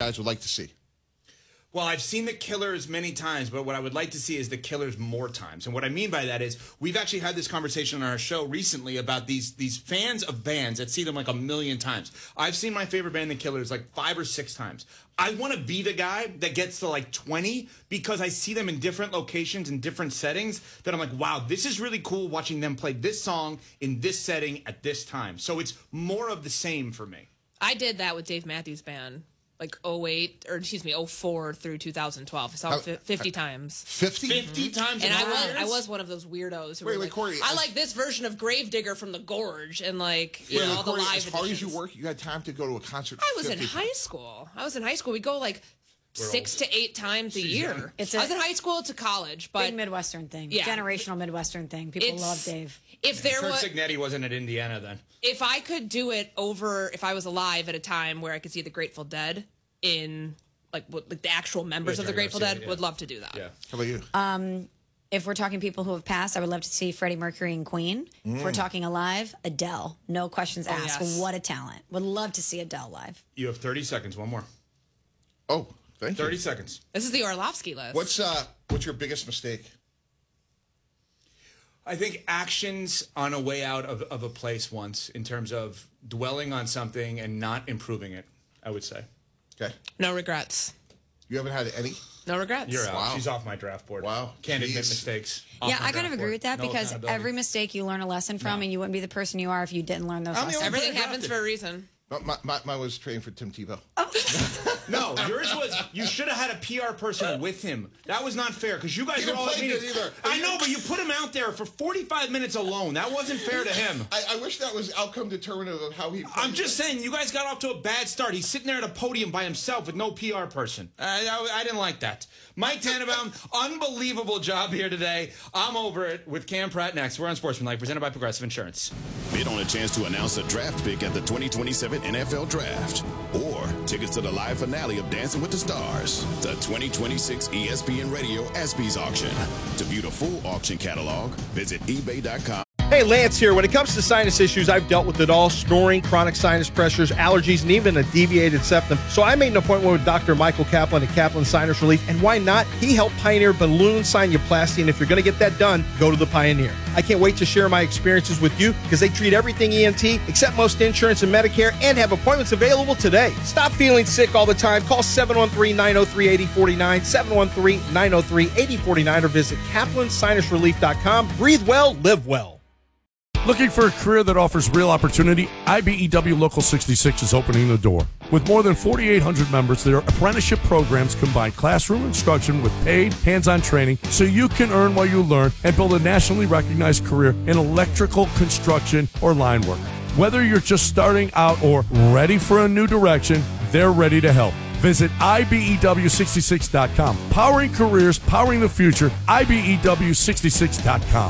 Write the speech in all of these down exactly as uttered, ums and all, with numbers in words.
guys would like to see? Well, I've seen the Killers many times, but what I would like to see is the Killers more times. And what I mean by that is we've actually had this conversation on our show recently about these these fans of bands that see them like a million times. I've seen my favorite band, the Killers, like five or six times. I want to be the guy that gets to like twenty because I see them in different locations and different settings that I'm like, wow, this is really cool watching them play this song in this setting at this time. So it's more of the same for me. I did that with Dave Matthews Band. Like oh eight, or excuse me, oh four through two thousand twelve. I saw it fifty times. fifty? fifty mm-hmm. times? And I was, I was one of those weirdos who wait, were wait, like, Corey, I as, like this version of Gravedigger from the Gorge, and like, you wait, know, wait, all Corey, the live as hard editions. as you work, you had time to go to a concert I was in fifty high times. school. I was in high school. We go like We're six old. to eight times a She's year. young. It's I a was in high school to college, but big Midwestern thing. Yeah. Generational Midwestern thing. People It's- love Dave. if there Kurt was, Signetti wasn't at Indiana then. if I could do it over, if I was alive at a time where I could see the Grateful Dead in like, what, like the actual members Yeah, of the Jerry Grateful Garcia, Dead, yeah. would love to do that. Yeah. How about you? Um, if we're talking people who have passed, I would love to see Freddie Mercury and Queen. If we're talking alive, Adele. No questions Oh, asked. yes. What a talent. Would love to see Adele live. You have thirty seconds. One more. Oh, thank thirty you. seconds. This is the Orlovsky list. What's uh, what's your biggest mistake? I think actions on a way out of, of a place once in terms of dwelling on something and not improving it, I would say. Okay. No regrets. You haven't had any? No regrets. You're out. Wow. She's off my draft board. Wow. Can't admit Jeez. mistakes. Off yeah, my I kind draft of agree board. with that No because accountability. every mistake you learn a lesson from, No. and you wouldn't be the person you are if you didn't learn those I'm the lessons. only- Everything Drafted. happens for a reason. No, my, my, mine was training for Tim Tebow. No, yours was, you should have had a P R person with him. That was not fair, because you guys You were all at didn't play meetings. good either. I know, but you put him out there for forty-five minutes alone. That wasn't fair to him. I, I wish that was outcome determinative of how he played. I'm just saying, you guys got off to a bad start. He's sitting there at a podium by himself with no P R person. I, I, I didn't like that. Mike Tannenbaum, unbelievable job here today. I'm over it with Cam Pratt next. We're on Sportsmanlike, presented by Progressive Insurance. Bid on a chance to announce a draft pick at the twenty twenty-seven N F L Draft. Or tickets to the live finale of Dancing with the Stars. The twenty twenty-six E S P N Radio ESPYs auction. To view the full auction catalog, visit ebay dot com. Hey, Lance here. When it comes to sinus issues, I've dealt with it all. Snoring, chronic sinus pressures, allergies, and even a deviated septum. So I made an appointment with Doctor Michael Kaplan at Kaplan Sinus Relief. And why not? He helped pioneer balloon sinuplasty. And if you're going to get that done, go to the Pioneer. I can't wait to share my experiences with you because they treat everything E N T, except most insurance and Medicare, and have appointments available today. Stop feeling sick all the time. Call seven one three, nine oh three, eight oh four nine, seven one three, nine oh three, eight oh four nine, or visit kaplan sinus relief dot com. Breathe well, live well. Looking for a career that offers real opportunity? I B E W Local sixty-six is opening the door. With more than forty-eight hundred members, their apprenticeship programs combine classroom instruction with paid, hands-on training so you can earn while you learn and build a nationally recognized career in electrical, construction, or line work. Whether you're just starting out or ready for a new direction, they're ready to help. Visit I B E W sixty-six dot com. Powering careers, powering the future, I B E W sixty-six dot com.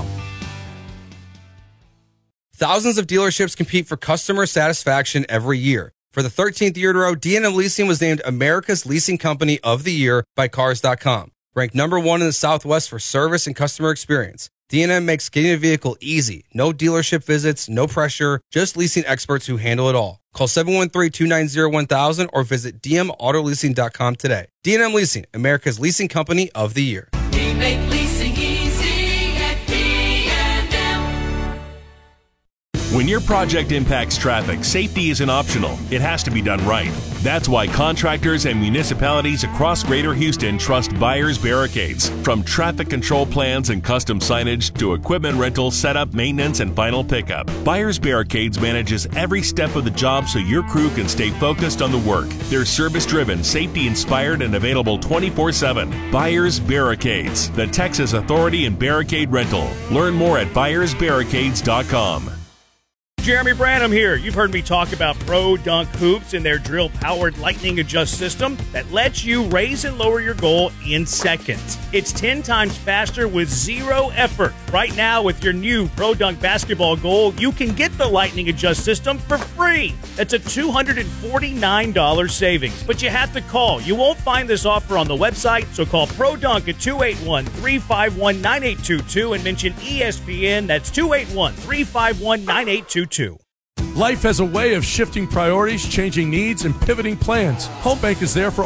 Thousands of dealerships compete for customer satisfaction every year. For the thirteenth year in a row, D and M Leasing was named America's Leasing Company of the Year by Cars dot com. Ranked number one in the Southwest for service and customer experience, D and M makes getting a vehicle easy. No dealership visits, no pressure, just leasing experts who handle it all. Call seven one three, two nine zero, one thousand or visit d m auto leasing dot com today. D and M Leasing, America's Leasing Company of the Year. We make leasing easy at D and M. When your project impacts traffic, safety isn't optional. It has to be done right. That's why contractors and municipalities across Greater Houston trust Byers Barricades. From traffic control plans and custom signage to equipment rental, setup, maintenance, and final pickup, Byers Barricades manages every step of the job so your crew can stay focused on the work. They're service-driven, safety-inspired, and available twenty-four seven. Byers Barricades, the Texas authority in barricade rental. Learn more at byers barricades dot com. Jeremy Branham here. You've heard me talk about Pro Dunk Hoops and their drill-powered lightning adjust system that lets you raise and lower your goal in seconds. It's ten times faster with zero effort. Right now, with your new Pro Dunk basketball goal, you can get the lightning adjust system for free. That's a two hundred forty-nine dollars savings, but you have to call. You won't find this offer on the website, so call Pro Dunk at two eight one, three five one, nine eight two two and mention E S P N. That's two eight one, three five one, nine eight two two. Life has a way of shifting priorities, changing needs, and pivoting plans. Home Bank is there for